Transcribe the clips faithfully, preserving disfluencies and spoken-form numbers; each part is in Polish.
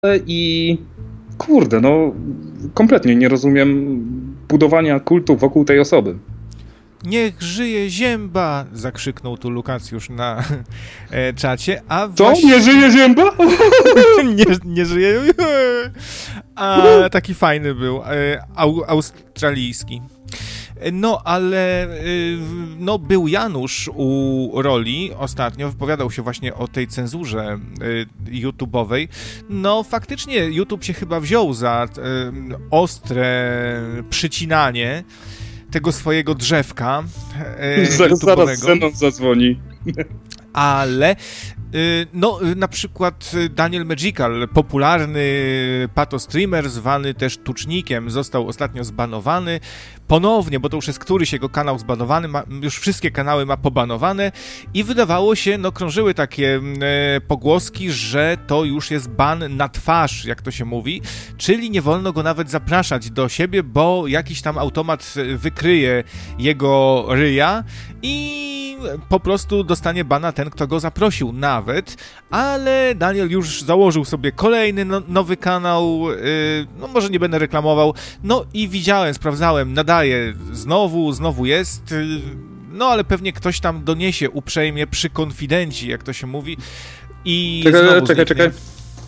i kurde, no kompletnie nie rozumiem budowania kultu wokół tej osoby. Niech żyje Zięba! Zakrzyknął tu Lukacjusz na e, czacie, a Co? właśnie... Nie żyje Zięba? nie, nie żyje... A taki fajny był, e, au, australijski. No, ale no, był Janusz u Roli ostatnio, wypowiadał się właśnie o tej cenzurze YouTube'owej. No, faktycznie YouTube się chyba wziął za ostre przycinanie tego swojego drzewka Zaraz, zaraz Zenon zadzwoni. Ale no, na przykład Daniel Magical, popularny patostreamer, zwany też Tucznikiem, został ostatnio zbanowany. Ponownie, bo to już jest któryś jego kanał zbanowany, ma, już wszystkie kanały ma pobanowane i wydawało się, no krążyły takie e, pogłoski, że to już jest ban na twarz, jak to się mówi, czyli nie wolno go nawet zapraszać do siebie, bo jakiś tam automat wykryje jego ryja i po prostu dostanie bana ten, kto go zaprosił nawet, ale Daniel już założył sobie kolejny no, nowy kanał, yy, no może nie będę reklamował, no i widziałem, sprawdzałem, nadaje znowu, znowu jest, yy, no ale pewnie ktoś tam doniesie uprzejmie przy konfidenci, jak to się mówi i czekaj, znowu czekaj, zniknie. czekaj.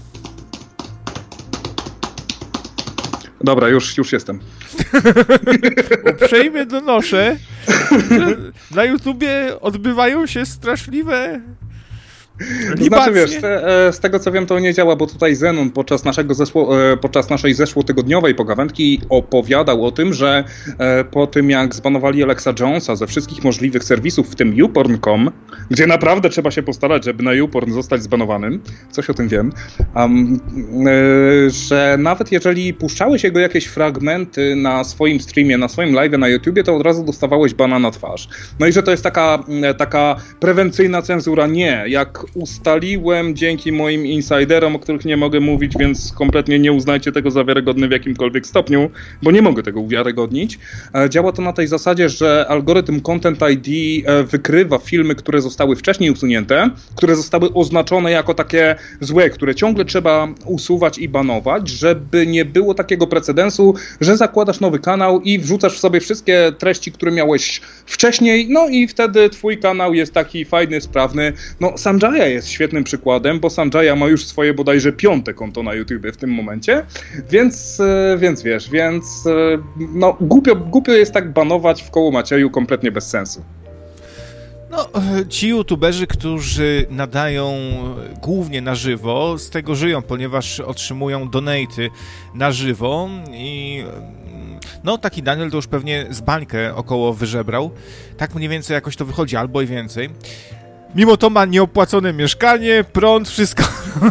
Dobra, już, już jestem. Uprzejmie donoszę, że na YouTubie odbywają się straszliwe libacje. Znaczy wiesz, z tego co wiem to nie działa, bo tutaj Zenon podczas, naszego zeszło, podczas naszej zeszłotygodniowej pogawędki opowiadał o tym, że po tym jak zbanowali Alexa Jonesa ze wszystkich możliwych serwisów, w tym YouPorn kropka com, gdzie naprawdę trzeba się postarać, żeby na YouPorn zostać zbanowanym, coś o tym wiem, um, że nawet jeżeli puszczałeś jego jakieś fragmenty na swoim streamie, na swoim live'ie na YouTubie, to od razu dostawałeś bana na twarz. No i że to jest taka, taka prewencyjna cenzura. Nie, jak ustaliłem dzięki moim insiderom, o których nie mogę mówić, więc kompletnie nie uznajcie tego za wiarygodny w jakimkolwiek stopniu, bo nie mogę tego uwiarygodnić. Działa to na tej zasadzie, że algorytm Content I D wykrywa filmy, które zostały wcześniej usunięte, które zostały oznaczone jako takie złe, które ciągle trzeba usuwać i banować, żeby nie było takiego precedensu, że zakładasz nowy kanał i wrzucasz w sobie wszystkie treści, które miałeś wcześniej, no i wtedy twój kanał jest taki fajny, sprawny. No, Sanjaya jest świetnym przykładem, bo Sanjaya ma już swoje bodajże piąte konto na YouTubie w tym momencie, więc, więc wiesz, więc no głupio, głupio jest tak banować w koło Macieju kompletnie bez sensu. No, ci youtuberzy, którzy nadają głównie na żywo, z tego żyją, ponieważ otrzymują donaty na żywo i no taki Daniel to już pewnie z bańkę około wyżebrał. Tak mniej więcej jakoś to wychodzi, albo i więcej. Mimo to ma nieopłacone mieszkanie, prąd, wszystko.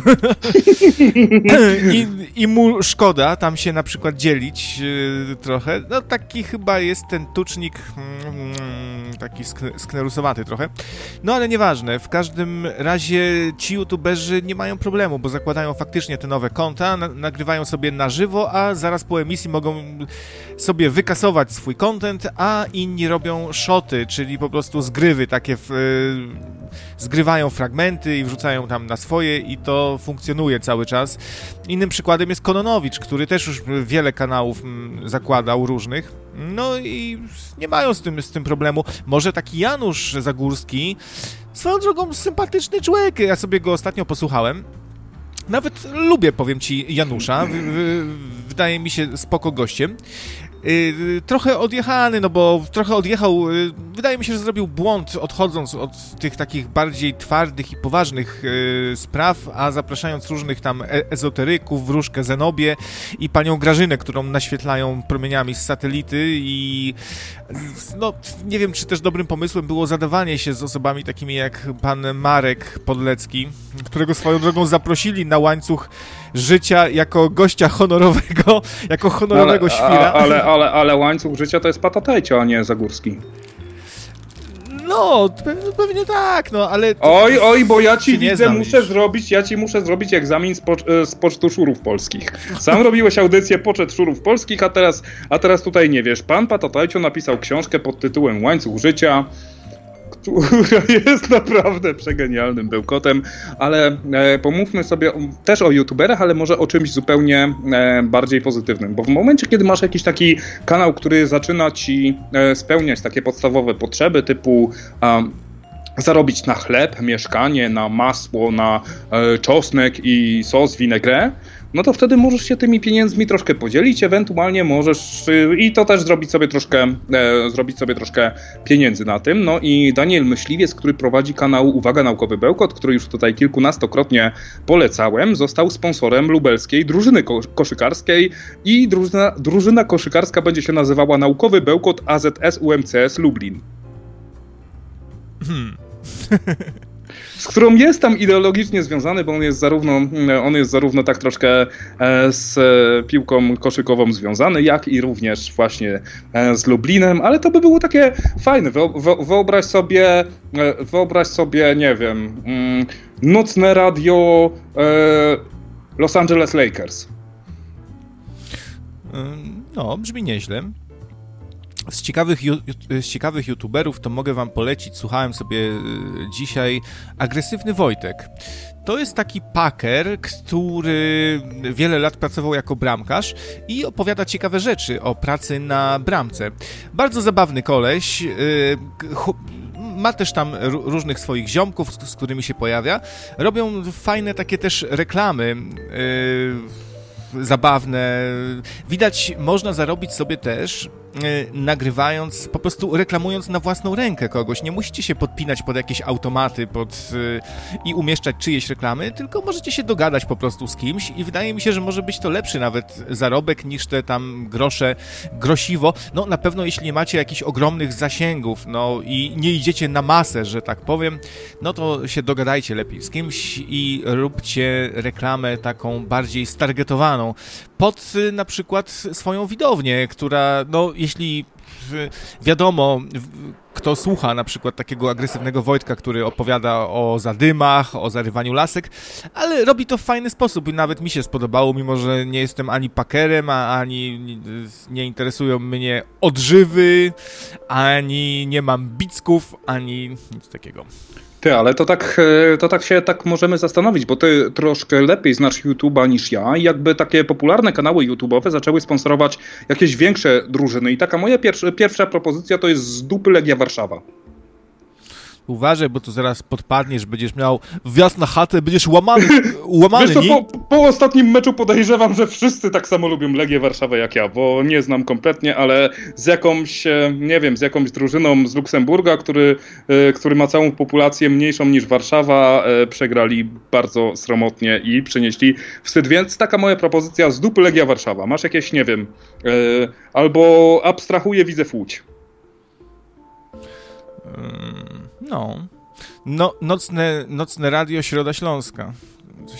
I, I mu szkoda tam się na przykład dzielić yy, trochę. No taki chyba jest ten tucznik mm, taki sk- sknerusowaty trochę. No ale nieważne. W każdym razie ci youtuberzy nie mają problemu, bo zakładają faktycznie te nowe konta, na- nagrywają sobie na żywo, a zaraz po emisji mogą sobie wykasować swój content, a inni robią shoty, czyli po prostu zgrywy takie w... Yy, zgrywają fragmenty i wrzucają tam na swoje i to funkcjonuje cały czas. Innym przykładem jest Kononowicz, który też już wiele kanałów m, zakładał różnych. No i nie mają z tym, z tym problemu. Może taki Janusz Zagórski, swoją drogą sympatyczny człowiek, ja sobie go ostatnio posłuchałem. Nawet lubię, powiem ci, Janusza. W, w, wydaje mi się spoko gościem. Yy, trochę odjechany, no bo trochę odjechał, yy, wydaje mi się, że zrobił błąd odchodząc od tych takich bardziej twardych i poważnych yy, spraw, a zapraszając różnych tam e- ezoteryków, wróżkę Zenobię i panią Grażynę, którą naświetlają promieniami z satelity i no nie wiem, czy też dobrym pomysłem było zadawanie się z osobami takimi jak pan Marek Podlecki, którego swoją drogą zaprosili na łańcuch życia jako gościa honorowego, jako honorowego ale, świra. A, ale, ale, ale łańcuch życia to jest Patatajcio, a nie Zagórski. No, pewnie, pewnie tak, no, ale... Oj, oj, bo ja ci widzę, znam, muszę widzisz. zrobić, ja ci muszę zrobić egzamin z, pocz- z Pocztu Szurów Polskich. Sam robiłeś audycję Poczet Szurów Polskich, a teraz, a teraz tutaj nie wiesz. Pan Patatajcio napisał książkę pod tytułem Łańcuch życia, która jest naprawdę przegenialnym bełkotem, ale e, pomówmy sobie o, też o youtuberach, ale może o czymś zupełnie e, bardziej pozytywnym, bo w momencie, kiedy masz jakiś taki kanał, który zaczyna ci e, spełniać takie podstawowe potrzeby typu e, zarobić na chleb, mieszkanie, na masło, na e, czosnek i sos, winegrę, no to wtedy możesz się tymi pieniędzmi troszkę podzielić, ewentualnie możesz y, i to też zrobić sobie troszkę e, zrobić sobie troszkę pieniędzy na tym. No i Daniel Myśliwiec, który prowadzi kanał Uwaga Naukowy Bełkot, który już tutaj kilkunastokrotnie polecałem, został sponsorem lubelskiej drużyny ko- koszykarskiej i drużyna, drużyna koszykarska będzie się nazywała Naukowy Bełkot A Z S U M C S Lublin. Hmm. Z którą jest tam ideologicznie związany, bo on jest zarówno, on jest zarówno tak troszkę z piłką koszykową związany, jak i również właśnie z Lublinem, ale to by było takie fajne. Wyobraź sobie, wyobraź sobie, nie wiem, nocne radio Los Angeles Lakers. No, brzmi nieźle. Z ciekawych, z ciekawych youtuberów to mogę wam polecić, słuchałem sobie dzisiaj, Agresywny Wojtek. To jest taki paker, który wiele lat pracował jako bramkarz i opowiada ciekawe rzeczy o pracy na bramce. Bardzo zabawny koleś, ma też tam różnych swoich ziomków, z którymi się pojawia. Robią fajne takie też reklamy, zabawne. Widać, można zarobić sobie też nagrywając, po prostu reklamując na własną rękę kogoś. Nie musicie się podpinać pod jakieś automaty pod, i umieszczać czyjeś reklamy, tylko możecie się dogadać po prostu z kimś i wydaje mi się, że może być to lepszy nawet zarobek niż te tam grosze, grosiwo. No na pewno jeśli nie macie jakichś ogromnych zasięgów, no i nie idziecie na masę, że tak powiem, no to się dogadajcie lepiej z kimś i róbcie reklamę taką bardziej stargetowaną pod na przykład swoją widownię, która, no jeśli wiadomo, kto słucha na przykład takiego agresywnego Wojtka, który opowiada o zadymach, o zarywaniu lasek, ale robi to w fajny sposób i nawet mi się spodobało, mimo że nie jestem ani pakerem, ani nie interesują mnie odżywy, ani nie mam bicków, ani nic takiego. Ty, ale to tak, to tak się tak możemy zastanowić, bo ty troszkę lepiej znasz YouTube'a niż ja i jakby takie popularne kanały YouTube'owe zaczęły sponsorować jakieś większe drużyny i taka moja pierwsza, pierwsza propozycja to jest z dupy Legia Warszawa. Uważaj, bo tu zaraz podpadniesz, będziesz miał wjazd na chatę, będziesz łamany, łamany. Wiesz co, po, po ostatnim meczu podejrzewam, że wszyscy tak samo lubią Legię Warszawę jak ja, bo nie znam kompletnie, ale z jakąś, nie wiem, z jakąś drużyną z Luksemburga, który, który ma całą populację mniejszą niż Warszawa, przegrali bardzo sromotnie i przynieśli wstyd, więc taka moja propozycja z dupy Legia Warszawa. Masz jakieś, nie wiem, albo abstrahuję, widzę Łódź. No. no nocne, nocne radio Środa Śląska. Coś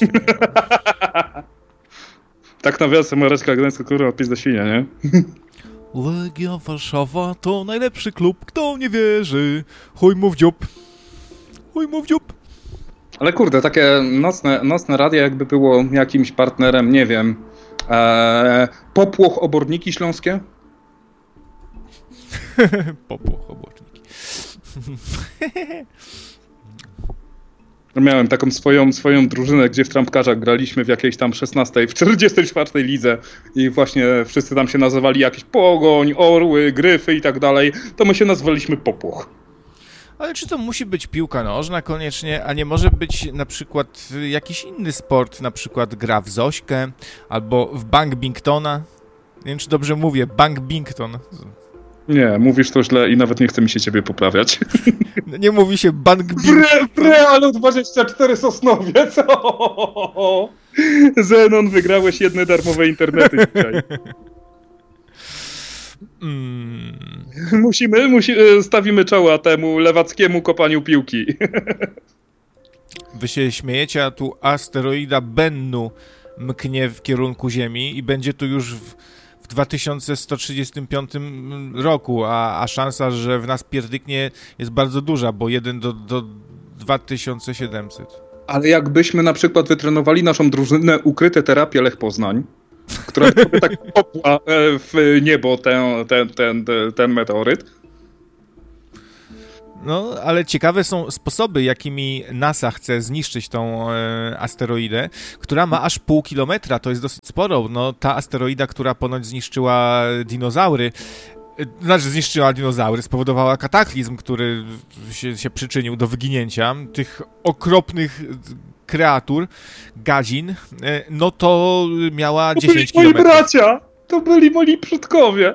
tak nawiasem Mareczka Gdańska, kurwa, pizda świnia, nie? Legia Warszawa to najlepszy klub, kto nie wierzy. Chuj mu w dziób. Chuj mu w dziób. Ale kurde, takie nocne, nocne radio jakby było jakimś partnerem, nie wiem, ee, Popłoch Oborniki Śląskie? Popłoch Oborniki. Miałem taką swoją, swoją drużynę, gdzie w trampkarzach graliśmy w jakiejś tam szesnastej, w czterdziestej czwartej lidze i właśnie wszyscy tam się nazywali jakiś Pogoń, Orły, Gryfy i tak dalej, to my się nazwaliśmy Popłoch. Ale czy to musi być piłka nożna koniecznie, a nie może być na przykład jakiś inny sport, na przykład gra w Zośkę albo w Bankbingtona? Nie wiem, czy dobrze mówię, Bankbington. Nie, mówisz to źle i nawet nie chce mi się ciebie poprawiać. Nie mówi się Bankbington. Pre, Prealu dwadzieścia cztery Sosnowiec. O, Zenon, wygrałeś jedne darmowe internety dzisiaj. Mm. Musimy, musi, stawimy czoła temu lewackiemu kopaniu piłki. Wy się śmiejecie, a tu asteroida Bennu mknie w kierunku Ziemi i będzie tu już w, w dwa tysiące sto trzydziestym piątym roku, a, a szansa, że w nas pierdyknie jest bardzo duża, bo jeden do, do dwa tysiące siedemset. Ale jakbyśmy na przykład wytrenowali naszą drużynę Ukryte Terapie Lech Poznań, która by tak popła w niebo ten, ten, ten, ten meteoryt. No, ale ciekawe są sposoby, jakimi NASA chce zniszczyć tą e, asteroidę, która ma aż pół kilometra, to jest dosyć sporo. No, ta asteroida, która ponoć zniszczyła dinozaury, e, znaczy zniszczyła dinozaury, spowodowała kataklizm, który się, się przyczynił do wyginięcia tych okropnych kreatur, gadzin, e, no to miała dziesięć kilometrów. Moi bracia! To byli moi przodkowie!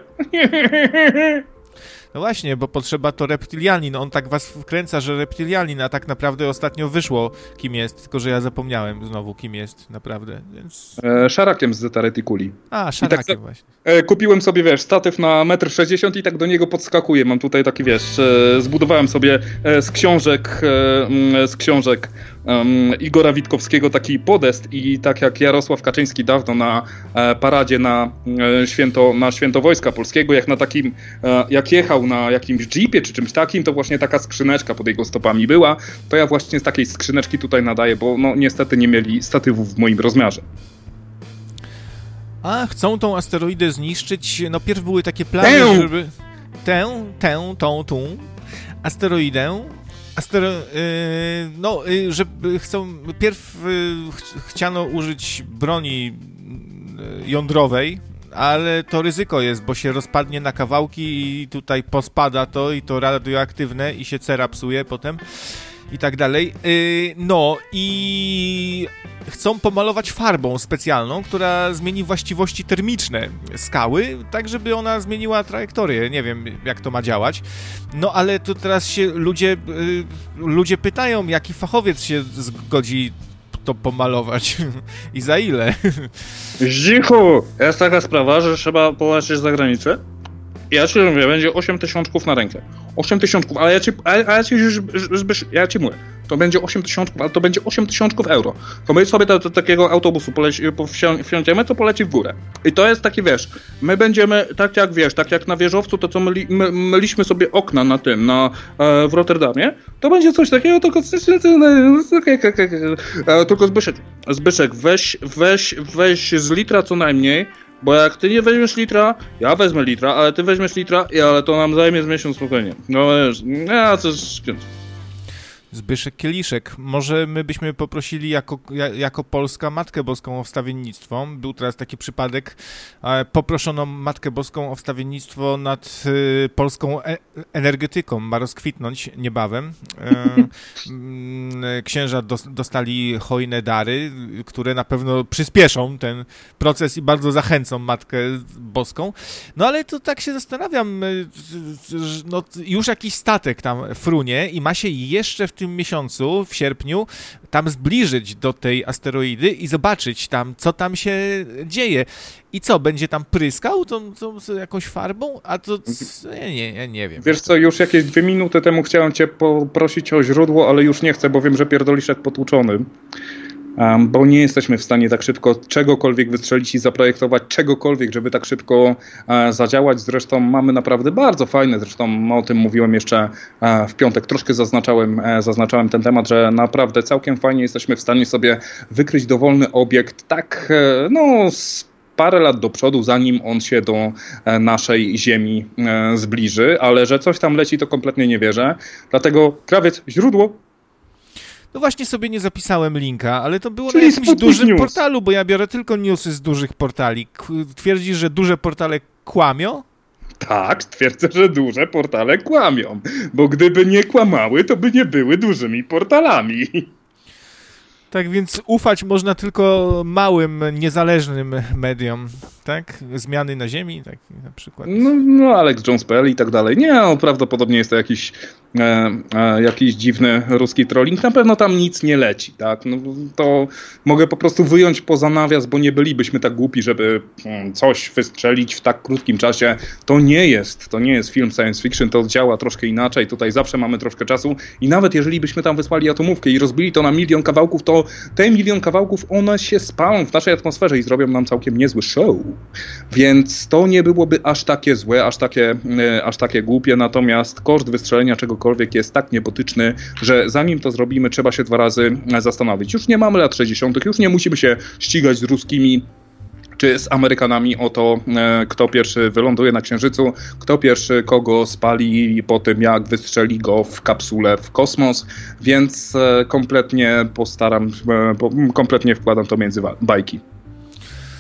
No właśnie, bo potrzeba to reptilianin. On tak was wkręca, że reptilianin, a tak naprawdę ostatnio wyszło, kim jest, tylko że ja zapomniałem znowu, kim jest naprawdę, więc... E, szarakiem z Zeta Reticuli. A, szarakiem tak, właśnie. E, kupiłem sobie, wiesz, statyw na metr sześćdziesiąt i tak do niego podskakuję. Mam tutaj taki, wiesz, e, zbudowałem sobie e, z książek, e, z książek um, Igora Witkowskiego taki podest i tak jak Jarosław Kaczyński dawno na e, paradzie na, e, święto, na święto Wojska Polskiego, jak na takim, e, jak jechał na jakimś jeepie czy czymś takim, to właśnie taka skrzyneczka pod jego stopami była, to ja właśnie z takiej skrzyneczki tutaj nadaję, bo no niestety nie mieli statywów w moim rozmiarze. A, chcą tą asteroidę zniszczyć, no pierw były takie plany, tę. żeby tę, tę, tą, tą asteroidę Astero... Yy, no, yy, żeby chcą... Pierw yy, ch- chciano użyć broni yy, jądrowej, ale to ryzyko jest, bo się rozpadnie na kawałki i tutaj pospada to i to radioaktywne i się cera psuje potem i tak dalej. Yy, no i chcą pomalować farbą specjalną, która zmieni właściwości termiczne skały, tak żeby ona zmieniła trajektorię. Nie wiem, jak to ma działać. No ale to teraz się ludzie, yy, ludzie pytają, jaki fachowiec się zgodzi to pomalować i za ile? Zdzichu! Jest taka sprawa, że trzeba polecieć za granicę. Ja ci mówię, będzie osiem tysiączków na rękę. osiem tysiączków, ale ja ci, a, a ja ci już, ja ci mówię, to będzie osiem tysiączków, ale to będzie osiem tysiączków euro. To my sobie do, do takiego autobusu poleci, wsi, wsiądziemy, to poleci w górę. I to jest taki, wiesz, my będziemy, tak jak wiesz, tak jak na wieżowcu, to co myli, my, myliśmy sobie okna na tym, na, e, w Rotterdamie, to będzie coś takiego, tylko e, tylko Zbyszek, Zbyszek, weź, weź, weź z litra co najmniej. Bo jak ty nie weźmiesz litra, ja wezmę litra, ale ty weźmiesz litra, i ale to nam zajmie z miesiąc spokojnie. No wiesz, ja coś... Zbyszek Kieliszek. Może my byśmy poprosili jako, jako Polska Matkę Boską o wstawiennictwo. Był teraz taki przypadek. Poproszono Matkę Boską o wstawiennictwo nad y, polską e- energetyką. Ma rozkwitnąć niebawem. E, księża dos- dostali hojne dary, które na pewno przyspieszą ten proces i bardzo zachęcą Matkę Boską. No ale to tak się zastanawiam. No, już jakiś statek tam frunie i ma się jeszcze w tym miesiącu, w sierpniu, tam zbliżyć do tej asteroidy i zobaczyć tam, co tam się dzieje. I co, będzie tam pryskał tą, tą, tą jakąś farbą? A to... Nie, nie, ja nie wiem. Wiesz co, już jakieś dwie minuty temu chciałem cię poprosić o źródło, ale już nie chcę, bo wiem, że pierdolisz jak potłuczony. Um, bo nie jesteśmy w stanie tak szybko czegokolwiek wystrzelić i zaprojektować czegokolwiek, żeby tak szybko e, zadziałać. Zresztą mamy naprawdę bardzo fajne, zresztą o tym mówiłem jeszcze e, w piątek, troszkę zaznaczałem, e, zaznaczałem ten temat, że naprawdę całkiem fajnie jesteśmy w stanie sobie wykryć dowolny obiekt tak, e, no z parę lat do przodu, zanim on się do e, naszej Ziemi e, zbliży, ale że coś tam leci, to kompletnie nie wierzę. Dlatego, krawiec, źródło. No właśnie sobie nie zapisałem linka, ale to było Czyli na jakimś dużym news. portalu, bo ja biorę tylko newsy z dużych portali. Twierdzisz, że duże portale kłamią? Tak, twierdzę, że duże portale kłamią, bo gdyby nie kłamały, to by nie były dużymi portalami. Tak więc ufać można tylko małym, niezależnym mediom, tak? Zmiany na ziemi, tak na przykład. No, no Alex Jones kropka p l i tak dalej. Nie, no, prawdopodobnie jest to jakiś, e, e, jakiś dziwny ruski trolling. Na pewno tam nic nie leci, tak? No, to mogę po prostu wyjąć poza nawias, bo nie bylibyśmy tak głupi, żeby hmm, coś wystrzelić w tak krótkim czasie. To nie jest, to nie jest film science fiction, to działa troszkę inaczej. Tutaj zawsze mamy troszkę czasu i nawet jeżeli byśmy tam wysłali atomówkę i rozbili to na milion kawałków, to te milion kawałków, one się spalą w naszej atmosferze i zrobią nam całkiem niezły show. Więc to nie byłoby aż takie złe, aż takie, e, aż takie głupie, natomiast koszt wystrzelenia czegokolwiek jest tak niebotyczny, że zanim to zrobimy, trzeba się dwa razy zastanowić. Już nie mamy lat sześćdziesiątych, już nie musimy się ścigać z ruskimi czy z Amerykanami o to, kto pierwszy wyląduje na Księżycu, kto pierwszy kogo spali po tym, jak wystrzeli go w kapsule w kosmos, więc kompletnie postaram, kompletnie wkładam to między bajki.